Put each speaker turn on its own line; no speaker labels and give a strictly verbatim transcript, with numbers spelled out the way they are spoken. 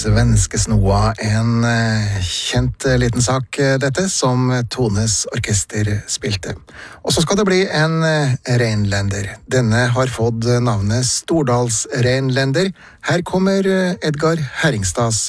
Svenskesnoa, en eh, kjent eh, liten sak eh, dette, som Tones orkester spilte. Og så skal det bli en eh, reinlender. Denne har fått navnet Stordals reinlender. Her kommer eh, Edgar Herringstads